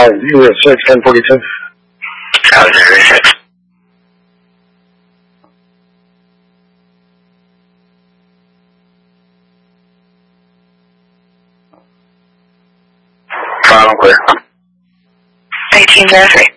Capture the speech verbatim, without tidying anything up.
Uh, U S six, ten forty-two. Alexander six. Final clear. eighteen zero three.